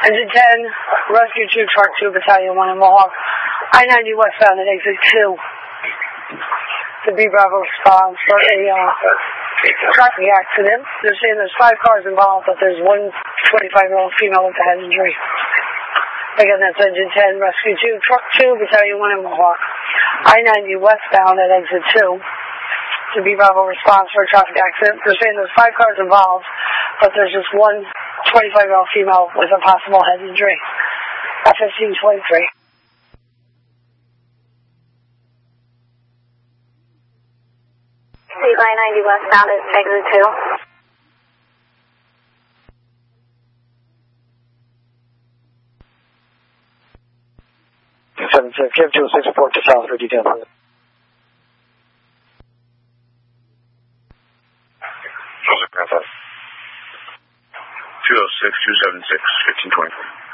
Engine 10, Rescue 2, Truck 2, Battalion 1 in Mohawk. I-90 westbound at exit 2. The B Bravo responds for a traffic accident. They're saying there's 5 cars involved, but there's one 25-year-old female with a head injury. Again, that's Engine 10, Rescue 2, Truck 2, Battalion 1 in Mohawk. I-90 westbound at exit 2. The B Bravo responds for a traffic accident. They're saying there's 5 cars involved, but there's just one 25-year-old female with a possible head injury. F-1523. I-90 westbound at exit 2. 76, give 206 report to south for detail. Joseph, 206, 276, 1524.